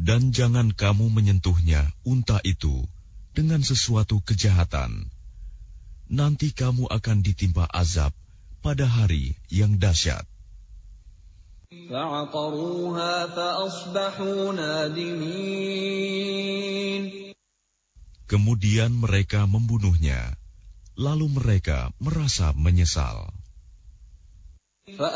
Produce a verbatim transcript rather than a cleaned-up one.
Dan jangan kamu menyentuhnya, unta itu, dengan sesuatu kejahatan. Nanti kamu akan ditimpa azab pada hari yang dahsyat. Kemudian mereka membunuhnya, lalu mereka merasa menyesal.